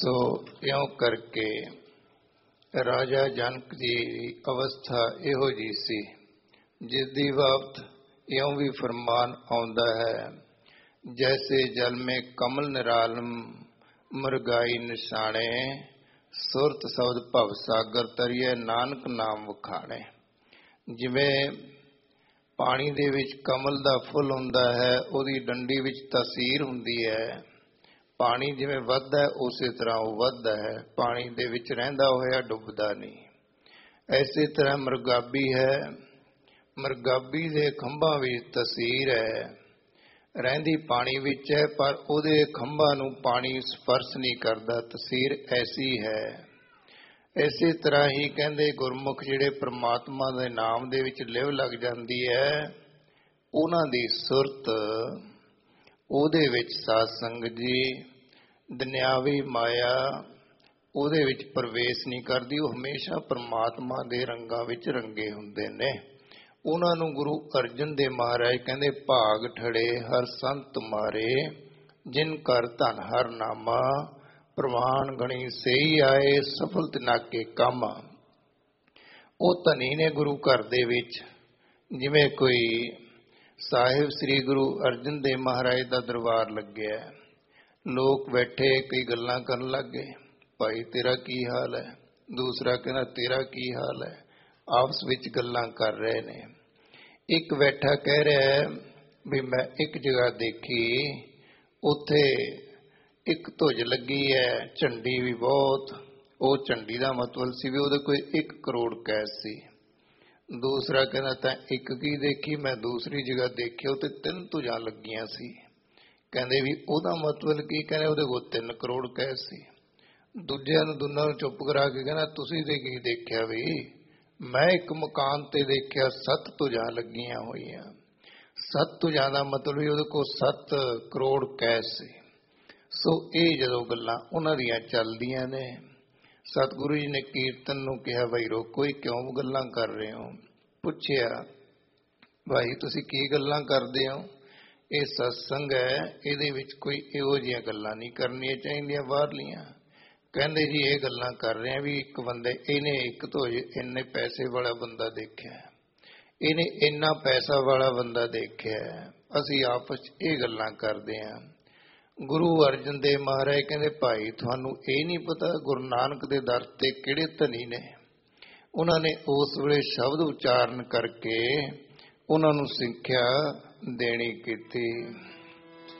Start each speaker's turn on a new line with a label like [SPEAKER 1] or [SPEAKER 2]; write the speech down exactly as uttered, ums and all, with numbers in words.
[SPEAKER 1] ਸੋ ਇਉਂ ਕਰਕੇ ਰਾਜਾ ਜਨਕ ਜੀ ਦੀ ਅਵਸਥਾ ਇਹੋ ਜਿਹੀ ਸੀ, ਜਿਸ ਦੀ ਬਾਬਤ ਇਉਂ ਵੀ ਫਰਮਾਨ ਆਉਂਦਾ ਹੈ, ਜੈਸੇ ਜਲ ਮੇ ਕਮਲ ਨਿਰਾਲਮ ਮਰਗਾਈ ਨਿਸ਼ਾਨੇ, ਸੁਰਤ ਸ਼ਬਦ ਭਵ ਸਾਗਰ ਤਰੀਏ ਨਾਨਕ ਨਾਮ ਵਖਾਣੇ। ਜਿਵੇਂ ਪਾਣੀ ਦੇ ਵਿੱਚ ਕਮਲ ਦਾ ਫੁੱਲ ਹੁੰਦਾ ਹੈ, ਉਹਦੀ ਡੰਡੀ ਵਿੱਚ ਤਸੀਰ ਹੁੰਦੀ ਹੈ। ਪਾਣੀ ਜਿਵੇਂ ਵੱਧਦਾ ਹੈ ਉਸੇ ਤਰ੍ਹਾਂ ਉਹ ਵੱਧਦਾ ਹੈ, ਪਾਣੀ ਦੇ ਵਿੱਚ ਰਹਿੰਦਾ ਹੋਇਆ ਡੁੱਬਦਾ ਨਹੀਂ। ਐਸੇ ਤਰ੍ਹਾਂ ਮਰਗਾਬੀ ਹੈ, ਮਰਗਾਬੀ ਦੇ ਖੰਭਾਂ ਵਿੱਚ ਤਸੀਰ ਹੈ, ਰਹਿੰਦੀ ਪਾਣੀ ਵਿੱਚ ਹੈ ਪਰ ਉਹਦੇ ਖੰਭਾਂ ਨੂੰ ਪਾਣੀ ਸਪਰਸ਼ ਨਹੀਂ ਕਰਦਾ, ਤਸੀਰ ਐਸੀ ਹੈ। ਇਸੇ ਤਰ੍ਹਾਂ ਹੀ ਕਹਿੰਦੇ ਗੁਰਮੁਖ ਜਿਹੜੇ ਪ੍ਰਮਾਤਮਾ ਦੇ ਨਾਮ ਦੇ ਵਿੱਚ ਲਿਵ ਲੱਗ ਜਾਂਦੀ ਹੈ, ਉਹਨਾਂ ਦੀ ਸੁਰਤ ਉਹਦੇ ਵਿੱਚ ਸਾਧ ਸੰਗਤ ਜੀ ਦੁਨਿਆਵੀ ਮਾਇਆ ਉਹਦੇ ਵਿੱਚ ਪ੍ਰਵੇਸ਼ ਨਹੀਂ ਕਰਦੀ, ਉਹ ਹਮੇਸ਼ਾ ਪ੍ਰਮਾਤਮਾ ਦੇ ਰੰਗਾਂ ਵਿੱਚ ਰੰਗੇ ਹੁੰਦੇ ਨੇ। ਉਹਨਾਂ ਨੂੰ ਗੁਰੂ ਅਰਜਨ ਦੇਵ ਮਹਾਰਾਜ ਕਹਿੰਦੇ ਭਾਗ ਠੜੇ ਹਰ ਸੰਤ ਮਾਰੇ, ਜਿਨ ਕਰ ਧਨ ਹਰ ਨਾਮਾ, ਪ੍ਰਵਾਨ ਗਣੀ ਸਹੀ ਆਏ ਸਫਲ ਤਿਨਾਕੇ ਕੰਮ। ਉਹ ਧਨੀ ਨੇ ਗੁਰੂ ਘਰ ਦੇ ਵਿੱਚ, ਜਿਵੇਂ ਕੋਈ ਸਾਹਿਬ ਸ੍ਰੀ ਗੁਰੂ ਅਰਜਨ ਦੇਵ ਮਹਾਰਾਜ ਦਾ ਦਰਬਾਰ ਲੱਗਿਆ, ਲੋਕ ਬੈਠੇ ਕਈ ਗੱਲਾਂ ਕਰਨ ਲੱਗ ਗਏ, ਭਾਈ ਤੇਰਾ ਕੀ ਹਾਲ ਹੈ, ਦੂਸਰਾ ਕਹਿੰਦਾ ਤੇਰਾ ਕੀ ਹਾਲ ਹੈ, ਆਪਸ ਵਿੱਚ ਗੱਲਾਂ ਕਰ ਰਹੇ ਨੇ। ਇੱਕ ਬੈਠਾ ਕਹਿ ਰਿਹਾ ਵੀ ਮੈਂ ਇੱਕ ਜਗ੍ਹਾ ਦੇਖੀ, ਉੱਥੇ ਇੱਕ ਧੁਜ ਲੱਗੀ ਹੈ, ਝੰਡੀ ਵੀ ਬਹੁਤ, ਉਹ ਝੰਡੀ ਦਾ ਮਤਲਬ ਸੀ ਵੀ ਉਹਦੇ ਕੋਈ ਇੱਕ ਕਰੋੜ ਕੈਸ ਸੀ। ਦੂਸਰਾ ਕਹਿੰਦਾ ਤਾਂ ਇੱਕ ਕੀ ਦੇਖੀ, ਮੈਂ ਦੂਸਰੀ ਜਗ੍ਹਾ ਦੇਖਿਆ ਉੱਥੇ ਤਿੰਨ ਧੁਜਾਂ ਲੱਗੀਆਂ ਸੀ। ਕਹਿੰਦੇ ਵੀ ਉਹਦਾ ਮਤਲਬ ਕੀ, ਕਹਿੰਦੇ ਉਹਦੇ ਕੋਲ ਤਿੰਨ ਕਰੋੜ ਕੈਸ ਸੀ। ਦੂਜਿਆਂ ਨੂੰ ਦੋਨਾਂ ਨੂੰ ਚੁੱਪ ਕਰਾ ਕੇ ਕਹਿੰਦਾ ਤੁਸੀਂ ਤੇ ਕੀ ਦੇਖਿਆ ਵੀ, ਮੈਂ ਇੱਕ ਮਕਾਨ ਤੇ ਦੇਖਿਆ ਸੱਤ ਧੁਜਾਂ ਲੱਗੀਆਂ ਹੋਈਆਂ। ਸੱਤ ਧੁਜਾਂ ਦਾ ਮਤਲਬ ਵੀ ਉਹਦੇ ਕੋਲ ਸੱਤ ਕਰੋੜ ਕੈਸ ਸੀ। ਸੋ ਇਹ ਜਦੋਂ ਗੱਲਾਂ ਉਹਨਾਂ ਦੀਆਂ ਚੱਲਦੀਆਂ ਨੇ, ਸਤਿਗੁਰੂ ਜੀ ਨੇ ਕੀਰਤਨ ਨੂੰ ਕਿਹਾ ਭਾਈ ਰੋਕੋ, ਹੀ ਕਿਉਂ ਗੱਲਾਂ ਕਰ ਰਹੇ ਹੋ? ਪੁੱਛਿਆ ਭਾਈ ਤੁਸੀਂ ਕੀ ਗੱਲਾਂ ਕਰਦੇ ਹੋ? ਇਹ ਸਤਸੰਗ ਹੈ, ਇਹਦੇ ਵਿੱਚ ਕੋਈ ਇਹੋ ਜਿਹੀਆਂ ਗੱਲਾਂ ਨਹੀਂ ਕਰਨੀਆਂ ਚਾਹੀਦੀਆਂ ਬਾਹਰਲੀਆਂ। ਕਹਿੰਦੇ ਜੀ ਇਹ ਗੱਲਾਂ ਕਰ ਰਹੇ ਆ ਵੀ ਇੱਕ ਬੰਦੇ, ਇਹਨੇ ਇੱਕ ਧੁਜ ਇੰਨੇ ਪੈਸੇ ਵਾਲਾ ਬੰਦਾ ਦੇਖਿਆ, ਇਹਨੇ ਇੰਨਾ ਪੈਸਾ ਵਾਲਾ ਬੰਦਾ ਦੇਖਿਆ, ਅਸੀਂ ਆਪਸ 'ਚ ਇਹ ਗੱਲਾਂ ਕਰਦੇ ਹਾਂ। ਗੁਰੂ ਅਰਜਨ ਦੇਵ ਮਹਾਰਾਜ ਕਹਿੰਦੇ ਭਾਈ ਤੁਹਾਨੂੰ ਇਹ ਨਹੀਂ ਪਤਾ ਗੁਰੂ ਨਾਨਕ ਦੇ ਦਰ ਤੇ ਕਿਹੜੇ ਧਨੀ ਨੇ? ਉਹਨਾਂ ਨੇ ਉਸ ਵੇਲੇ ਸ਼ਬਦ ਉਚਾਰਨ ਕਰਕੇ ਉਹਨਾਂ ਨੂੰ ਸਿੱਖਿਆ ਦੇਣੀ ਕੀਤੀ।